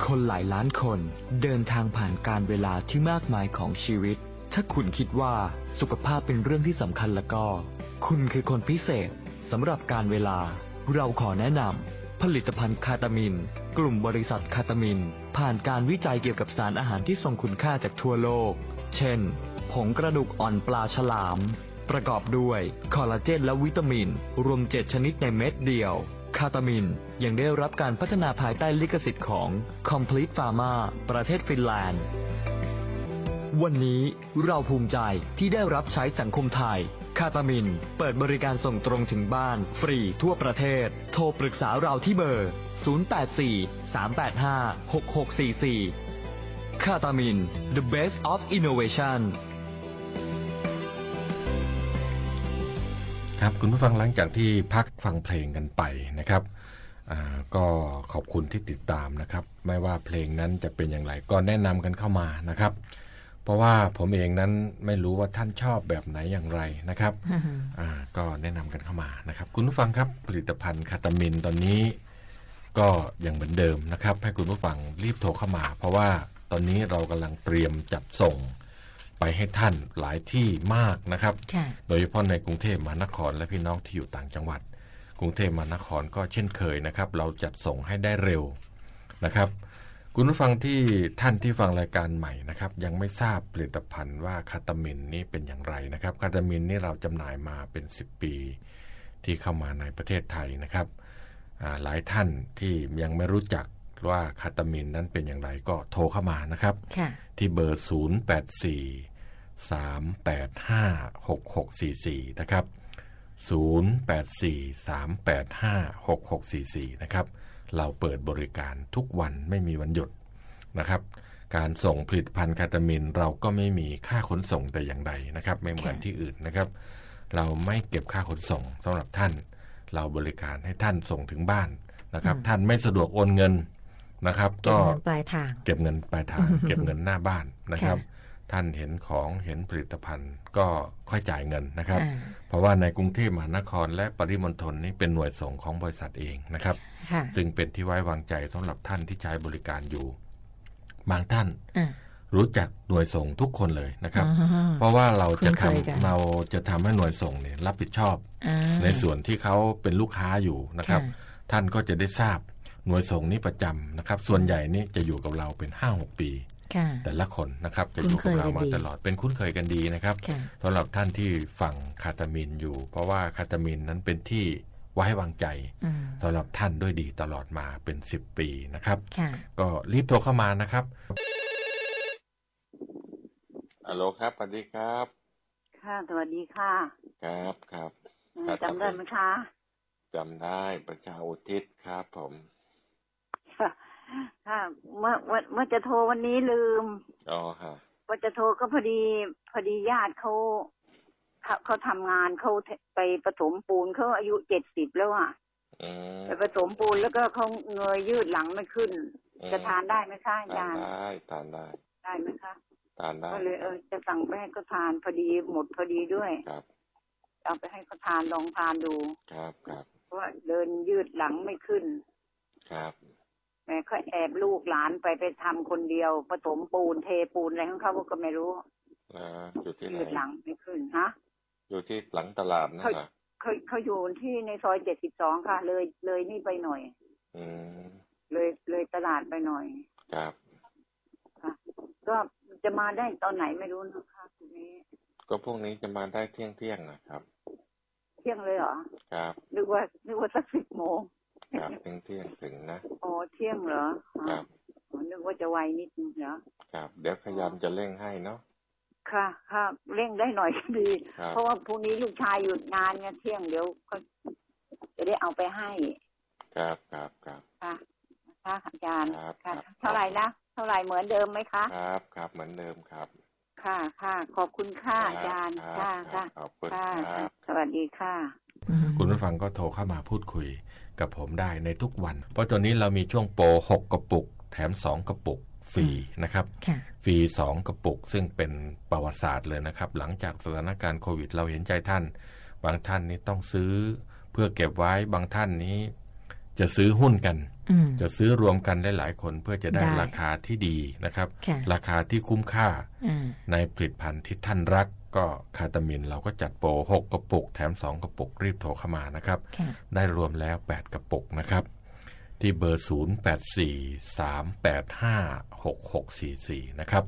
คนหลายล้านคนเดินทางผ่านการเวลาที่มากมายของชีวิตถ้าคุณคิดว่าสุขภาพเป็นเรื่องที่สำคัญแล้วก็คุณคือคนพิเศษสำหรับการเวลาเราขอแนะนำผลิตภัณฑ์คาตามินกลุ่มบริษัทคาตามินผ่านการวิจัยเกี่ยวกับสารอาหารที่ทรงคุณค่าจากทั่วโลกเช่นผงกระดูกอ่อนปลาฉลามประกอบด้วยคอลลาเจนและวิตามินรวม7ชนิดในเม็ดเดียวคาตามินยังได้รับการพัฒนาภายใต้ลิขสิทธิ์ของ Complete Pharma ประเทศฟินแลนด์วันนี้เราภูมิใจที่ได้รับใช้สังคมไทยคาตามินเปิดบริการส่งตรงถึงบ้านฟรีทั่วประเทศโทรปรึกษาเราที่เบอร์ 084-385-6644 คาตามิน The Best of Innovation ครับคุณผู้ฟังหลังจากที่พักฟังเพลงกันไปนะครับก็ขอบคุณที่ติดตามนะครับไม่ว่าเพลงนั้นจะเป็นอย่างไรก็แนะนำกันเข้ามานะครับเพราะว่าผมเองนั้นไม่รู้ว่าท่านชอบแบบไหนอย่างไรนะครับก็แนะนำกันเข้ามานะครับคุณผู้ฟังครับผลิตภัณฑ์คาตามินตอนนี้ก็ยังเหมือนเดิมนะครับให้คุณผู้ฟังรีบโทรเข้ามาเพราะว่าตอนนี้เรากำลังเตรียมจัดส่งไปให้ท่านหลายที่มากนะครับโดยเฉพาะในกรุงเทพมหานครและพี่น้องที่อยู่ต่างจังหวัดกรุงเทพมหานครก็เช่นเคยนะครับเราจัดส่งให้ได้เร็วนะครับคุณผู้ฟังที่ท่านที่ฟังรายการใหม่นะครับยังไม่ทราบผลิตภัณฑ์ว่าคาตามินนี้เป็นอย่างไรนะครับคาตามินนี่เราจำหน่ายมาเป็น10ปีที่เข้ามาในประเทศไทยนะครับหลายท่านที่ยังไม่รู้จักว่าคาตามินนั้นเป็นอย่างไรก็โทรเข้ามานะครับที่เบอร์ 084-385-6644 นะครับ084-385-6644 นะครับเราเปิดบริการทุกวันไม่มีวันหยุดนะครับการส่งผลิตภัณฑ์คาตามินเราก็ไม่มีค่าขนส่งแต่อย่างใดนะครับไม่เหมือนที่อื่นนะครับเราไม่เก็บค่าขนส่งสำหรับท่านเราบริการให้ท่านส่งถึงบ้านนะครับท่านไม่สะดวกโอนเงินนะครับก็เก็บเงินปลายทางเก็บเงินหน้าบ้านนะครับท่านเห็นของเห็นผลิตภัณฑ์ก็ค่อยจ่ายเงินนะครับเพราะว่าในกรุงเทพมหานครและปริมณฑลนี้เป็นหน่วยส่งของบริษัทเองนะครับซึ่งเป็นที่ไว้วางใจสำหรับท่านที่ใช้บริการอยู่บางท่านรู้จักหน่วยส่งทุกคนเลยนะครับเพราะว่าเราจะทำให้หน่วยส่งเนี่ยรับผิดชอบในส่วนที่เขาเป็นลูกค้าอยู่นะครับท่านก็จะได้ทราบหน่วยส่งนี้ประจำนะครับส่วนใหญ่นี่จะอยู่กับเราเป็น 5-6 ปีแต่ละคนนะครับจะอยู่กับเรามาตลอดเป็นคุ้นเคยกันดีนะครับสำหรับท่านที่ฟังคาตามินอยู่เพราะว่าคาตามินนั้นเป็นที่ไว้วางใจสำหรับท่านด้วยดีตลอดมาเป็น10ปีนะครับก็รีบโทรเข้ามานะครับฮัลโหลครับสวัสดีครับค่ะสวัสดีค่ะครับจำได้ไหมคะจำได้ประชาอุทิศครับผมค่ะเมื่อจะโทรวันนี้ลืมค่ะว่าจะโทรก็พอดีญาติเขาทำงานเขาไปผสมปูนเขาอายุ70แล้วอ่ะไปผสมปูนแล้วก็เขาเงยยืดหลังไม่ขึ้นจะทานได้ไหมคะอาจารย์ทานได้ไหมคะทานได้ก็เลยจะสั่งไปให้เขาทานพอดีหมดพอดีด้วยครับเอาไปให้เขาทานลองทานดูครับเพราะว่าเดินยืดหลังไม่ขึ้นครับแม่เขาแอบลูกหลานไปทำคนเดียวผสมปูนเทปูนอะไรของเขาก็ไม่รู้อยู่ที่ไหนยืดหลังไม่ขึ้นฮะอยู่ที่หลังตลาดนะเขาอยู่ที่ในซอย72ค่ะเลยนี่ไปหน่อยเลยตลาดไปหน่อยครับค่ะก็จะมาได้ตอนไหนไม่รู้นะคะทีนี้ก็พวกนี้จะมาได้เที่ยงนะครับเที่ยงเลยเหรอครับนึกว่าสัก10 โมงครับเที่ยงถึงนะเที่ยงเหรอครับนึกว่าจะไวนิดนึงเหรอครับเดี๋ยวพยายามจะเร่งให้เนาะค่ะเร่งได้หน่อยก็ดีเพราะว่าพรุ่งนี้ลูกชายหยุดงานไงเที่ยงเดี๋ยวก็จะได้เอาไปให้ครับค่ะอาจารย์ค่ะเท่าไหร่นะเท่าไหร่เหมือนเดิมไหมคะครับเหมือนเดิมครับค่ะขอบคุณค่ะอาจารย์ค่ะขอบคุณครับสวัสดีค่ะคุณผู้ฟังก็โทรเข้ามาพูดคุยกับผมได้ในทุกวันเพราะตอนนี้เรามีช่วงโปร6 กระปุกแถม2 กระปุกฟรีนะครับฟรี2 กระปุกซึ่งเป็นประวัติศาสตร์เลยนะครับหลังจากสถานการณ์โควิดเราเห็นใจท่านบางท่านนี้ต้องซื้อเพื่อเก็บไว้บางท่านนี้จะซื้อหุ้นกันจะซื้อรวมกันหลายๆคนเพื่อจะได้ราคาที่ดีนะครับราคาที่คุ้มค่าในผลิตภัณฑ์ที่ท่านรักก็คาตามินเราก็จัดโปร6กระปุกแถม2กระปุกรีบโทรเข้ามานะครับได้รวมแล้ว8กระปุกนะครับที่เบอร์0843856644นะครับ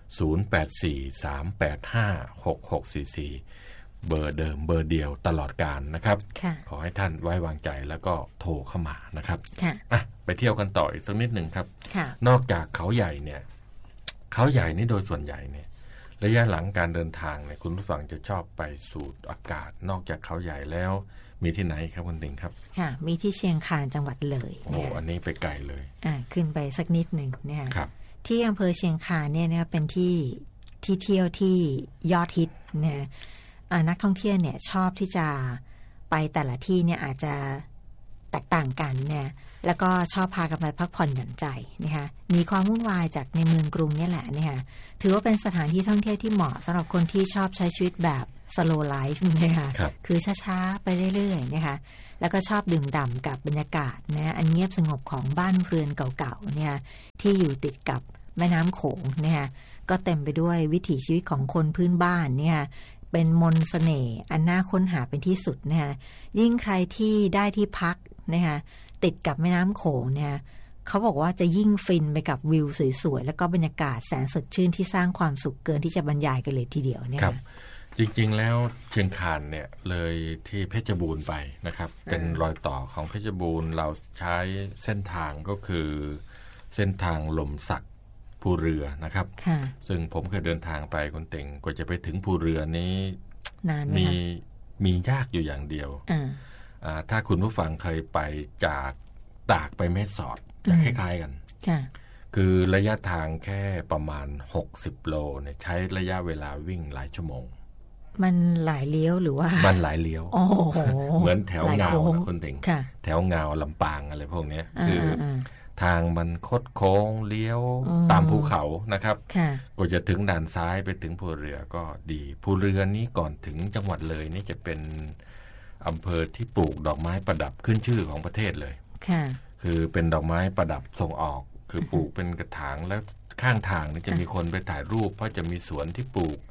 0843856644เบอร์เดิมเบอร์เดียวตลอดกาลนะครับขอให้ท่านไว้วางใจแล้วก็โทรเข้ามานะครับไปเที่ยวกันต่ออีกสักนิดหนึ่งครับนอกจากเขาใหญ่เนี่ยเขาใหญ่นี่โดยส่วนใหญ่เนี่ยระยะหลังการเดินทางเนี่ยคุณผู้ฟังจะชอบไปสูดอากาศนอกจากเขาใหญ่แล้วมีที่ไหนครับคุณติ๋งครับค่ะมีที่เชียงคานจังหวัดเลยโอ้อันนี้ไปไกลเลยขึ้นไปสักนิดหนึ่งเนี่ยที่อำเภอเชียงคานเนี่ยเป็นที่เที่ยวที่ยอดฮิตเนี่ยนักท่องเที่ยวเนี่ยชอบที่จะไปแต่ละที่เนี่ยอาจจะแตกต่างกันเนี่ยแล้วก็ชอบพากันไปพักผ่อนหย่อนใจนะคะมีความวุ่นวายจากในเมืองกรุงนี่แหละเนี่ยถือว่าเป็นสถานที่ท่องเที่ยวที่เหมาะสำหรับคนที่ชอบใช้ชีวิตแบบ slow life นะคะคือช้าๆไปเรื่อยๆนะคะแล้วก็ชอบดื่มด่ำกับบรรยากาศนะอันเงียบสงบของบ้านเรือนเก่าๆเนี่ยที่อยู่ติดกับแม่น้ำโขงเนี่ยก็เต็มไปด้วยวิถีชีวิตของคนพื้นบ้านเนี่ยเป็นมนต์เสน่ห์อันน่าค้นหาเป็นที่สุดนะคะยิ่งใครที่ได้ที่พักนะคะติดกับแม่น้ำโขงเนี่ยเขาบอกว่าจะยิ่งฟินไปกับวิวสวยๆแล้วก็บรรยากาศแสนสดชื่นที่สร้างความสุขเกินที่จะบรรยายกันเลยทีเดียวเนี่ยครับจริงๆแล้วเชียงคานเนี่ยเลยที่เพชรบูรณ์ไปนะครับเป็นรอยต่อของเพชรบูรณ์เราใช้เส้นทางก็คือเส้นทางลมสักภูเรือนะครับซึ่งผมเคยเดินทางไปคนเต่งกว่าจะไปถึงภูเรือนี้มียากอยู่อย่างเดียวถ้าคุณผู้ฟังเคยไปจากตากไปแม่สอดจะคล้ายๆกันคือระยะทางแค่ประมาณ60โลเนี่ยใช้ระยะเวลาวิ่งหลายชั่วโมงมันหลายเลี้ยวหรือว่ามันหลายเลี้ยวเหมือนแถวเงาคนเต่งแถวเงาลำปางอะไรพวกนี้คือทางมันคดโค้งเลี้ยวตามภูเขานะครับก็จะถึงด่านซ้ายไปถึงภูเรือก็ดีภูเรือนี้ก่อนถึงจังหวัดเลยนี่จะเป็นอำเภอที่ปลูกดอกไม้ประดับขึ้นชื่อของประเทศเลยคือเป็นดอกไม้ประดับส่งออกคือปลูกเป็นกระถางแล้วข้างทางนี่จะมีคนไปถ่ายรูปเพราะจะมีสวนที่ปลูก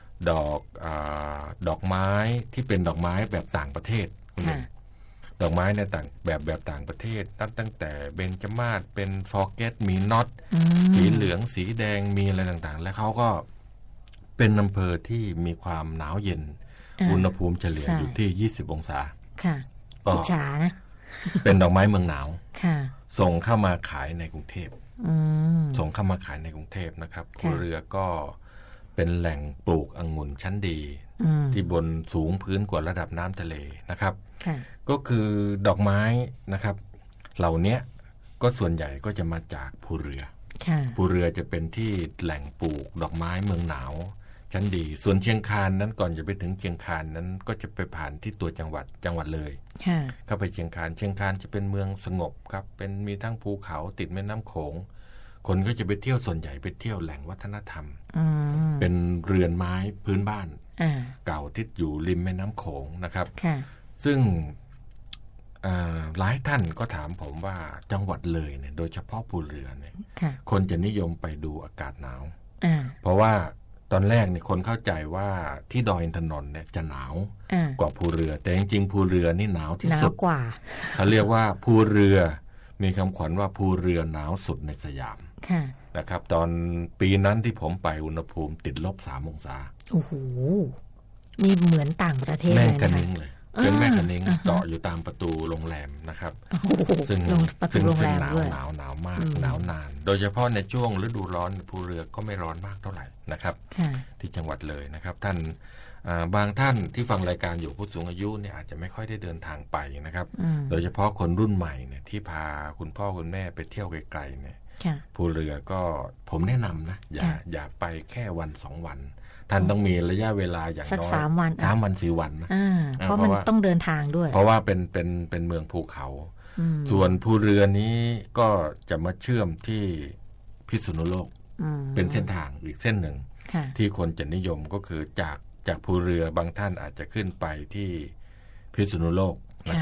ดอกไม้ที่เป็นดอกไม้แบบต่างประเทศดอกไม้ในต่างแบบต่างประเทศตั้งแต่เบญจมาศเป็นฟอร์เกตมีน็อตสีเหลืองสีแดงมีอะไรต่างๆแล้วเขาก็เป็นอำเภอที่มีความหนาวเย็นอุณหภูมิเฉลี่ยอยู่ที่20องศาอิจฉานะเป็นดอกไม้เมืองหนาวส่งเข้ามาขายในกรุงเทพส่งเข้ามาขายในกรุงเทพนะครับภูเรือก็เป็นแหล่งปลูกองุ่นชั้นดีที่บนสูงพื้นกว่าระดับน้ำทะเลนะครับก็คือดอกไม้นะครับเหล่านี้ก็ส่วนใหญ่ก็จะมาจากภูเรือภูเรือจะเป็นที่แหล่งปลูกดอกไม้เมืองหนาวชั้นดีส่วนเชียงคานนั้นก่อนจะไปถึงเชียงคานนั้นก็จะไปผ่านที่ตัวจังหวัดเลยเข้าไปเชียงคานจะเป็นเมืองสงบครับเป็นมีทั้งภูเขาติดแม่น้ำโขงคนก็จะไปเที่ยวส่วนใหญ่ไปเที่ยวแหล่งวัฒนธรรมเป็นเรือนไม้พื้นบ้านเก่าที่อยู่ริมแม่น้ำโขงนะครับซึ่งหลายท่านก็ถามผมว่าจังหวัดเลยเนี่ยโดยเฉพาะภูเรือเนี่ยคนจะนิยมไปดูอากาศหนาวเพราะว่าตอนแรกเนี่ยคนเข้าใจว่าที่ดอยอินทนนท์เนี่ยจะหนาวกว่าภูเรือแต่จริงๆภูเรือนี่หนาวที่สุดกว่าเขาเรียกว่าภูเรือมีคำขวัญว่าภูเรือหนาวสุดในสยามนะครับตอนปีนั้นที่ผมไปอุณหภูมิติดลบ3องศาโอ้โหนี่เหมือนต่างประเทศเลยนะคะแม่กะนิ้งเลยเป็นแม่กะนิ้งเจาะอยู่ตามประตูโรงแรมนะครับซึ่งหนาวมากหนาวนานโดยเฉพาะในช่วงฤดูร้อนภูเรือก็ไม่ร้อนมากเท่าไหร่นะครับที่จังหวัดเลยนะครับท่านบางท่านที่ฟังรายการอยู่ผู้สูงอายุเนี่ยอาจจะไม่ค่อยได้เดินทางไปนะครับโดยเฉพาะคนรุ่นใหม่เนี่ยที่พาคุณพ่อคุณแม่ไปเที่ยวไกลๆเนี่ยภูเรือก็ผมแนะนำนะอย่าไปแค่วัน2วันท่านต้องมีระยะเวลาอย่างน้อย3 วัน4 วันนะเพราะมันต้องเดินทางด้วยเพราะว่าเป็นเมืองภูเขาส่วนภูเรือนี้ก็จะมาเชื่อมที่พิษณุโลกเป็นเส้นทางอีกเส้นหนึ่งที่คนจะนิยมก็คือจากภูเรือบางท่านอาจจะขึ้นไปที่พิษณุโลกนะครับ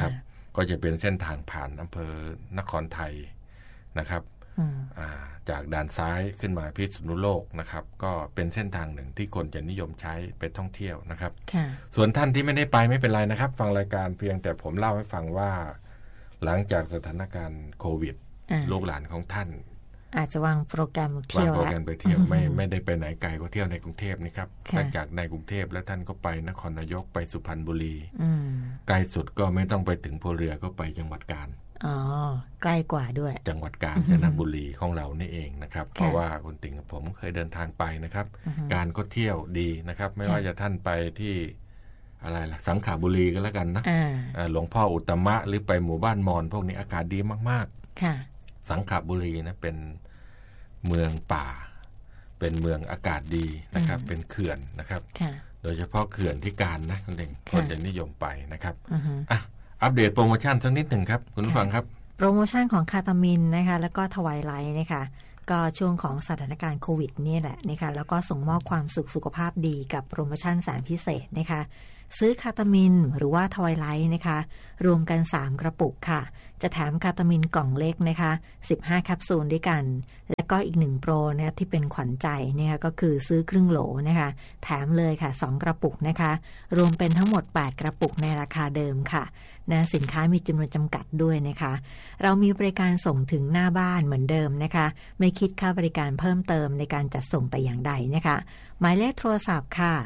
ก็จะเป็นเส้นทางผ่านอำเภอนครไทยนะครับจากด้านซ้ายขึ้นมาพิษณุโลกนะครับก็เป็นเส้นทางหนึ่งที่คนจะนิยมใช้ไปท่องเที่ยวนะครับส่วนท่านที่ไม่ได้ไปไม่เป็นไรนะครับฟังรายการเพียงแต่ผมเล่าให้ฟังว่าหลังจากสถานการณ์โควิดลูกหลานของท่านอาจจะวางโปรแกรมเที่ยววางโปรแกรมไปเที่ยวไม่ได้ไปไหนไกลก็เที่ยวในกรุงเทพนี่ครับจากในกรุงเทพแล้วท่านก็ไปนครนายกไปสุพรรณบุรีไกลสุดก็ไม่ต้องไปถึงพลเรือก็ไปจังหวัดกาญใกล้กว่าด้วยจังหวัดกาญจนบุรีของเรานี่เองนะครับเพราะว่าคุณติ๋งกับผมเคยเดินทางไปนะครับการก็เที่ยวดีนะครับไม่ว่าจะท่านไปที่อะไรล่ะสังขบุรีก็แล้วกันนะหลวงพ่ออุตตมะหรือไปหมู่บ้านมอญพวกนี้อากาศดีมากๆสังขบุรีนะเป็นเมืองป่าเป็นเมืองอากาศดีนะครับเป็นเขื่อนนะครับโดยเฉพาะเขื่อนที่กาญนะคุณติ๋งคนจะนิยมไปนะครับอัปเดตโปรโมชั่นสักนิดหนึ่งครับคุณผู้ฟังครับโปรโมชั่นของคาตามินนะคะแล้วก็ทวายไลท์นะคะก็ช่วงของสถานการณ์โควิดนี่แหละนะคะแล้วก็ส่งมอบความสุขภาพดีกับโปรโมชั่นแสนพิเศษนะคะซื้อคาตามินหรือว่าทวายไลท์นะคะรวมกัน3กระปุกค่ะจะแถมคาตามินกล่องเล็กนะคะ15แคปซูลด้วยกันแล้วก็อีก1โปรเนี่ยที่เป็นขวัญใจเนี่ยก็คือซื้อครึ่งโหลนะคะแถมเลยค่ะ2กระปุกนะคะรวมเป็นทั้งหมด8กระปุกในราคาเดิมค่ะนะสินค้ามีจำนวนจำกัดด้วยนะคะเรามีบริการส่งถึงหน้าบ้านเหมือนเดิมนะคะไม่คิดค่าบริการเพิ่มเติมในการจัดส่งแต่อย่างใดนะคะหมายเลขโทรศัพท์ค่ะ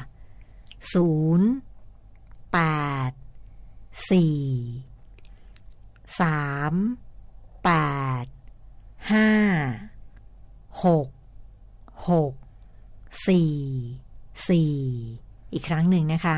อีกครั้งหนึ่งนะคะ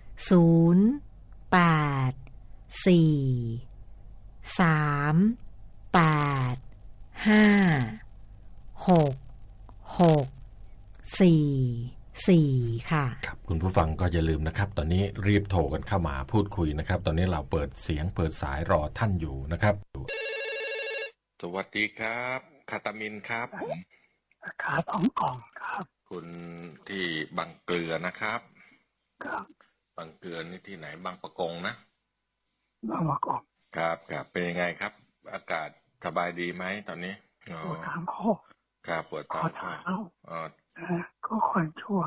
084385664ค่ะครับคุณผู้ฟังก็อย่าลืมนะครับตอนนี้รีบโทรกันเข้ามาพูดคุยนะครับตอนนี้เราเปิดเสียงเปิดสายรอท่านอยู่นะครับสวัสดีครับคาตามินครับขา2กล่องครับคุณที่บางเกลือนะครับครับบางเกลือนี่ที่ไหนบางปะกงนะบางปะกงครับเป็นยังไงครับอากาศสบายดีไหมตอนนี้ปวดทางข้อครับปวดทางข้อก็คนชั่ว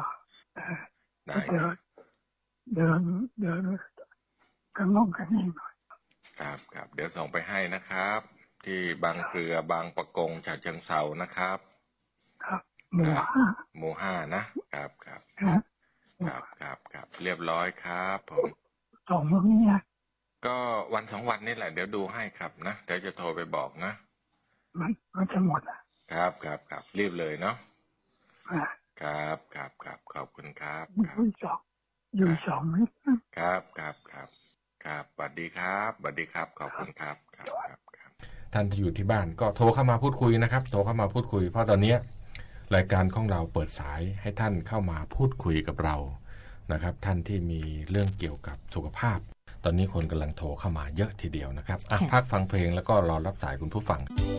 เดินกันง่งกันนิ่งหน่อยครับเดี๋ยวส่งไปให้นะครับที่บางเกลือบางปะกงฉะเชิงเทรานะครับครับหมู่5นะครับเรียบร้อยครับผมส่งเมื่อนี้ก็วัน2วันนี่แหละเดี๋ยวดูให้ครับนะเดี๋ยวจะโทรไปบอกนะมันจะหมดครับรีบเลยเนาะครับขอบคุณครับอยู่2นิดครับสวัสดีครับขอบคุณครับท่านที่อยู่ที่บ้านก็โทรเข้ามาพูดคุยนะครับโทรเข้ามาพูดคุยเพราะตอนนี้รายการของเราเปิดสายให้ท่านเข้ามาพูดคุยกับเรานะครับท่านที่มีเรื่องเกี่ยวกับสุขภาพตอนนี้คนกำลังโทรเข้ามาเยอะทีเดียวนะครับพักฟังเพลงแล้วก็รอรับสายคุณผู้ฟัง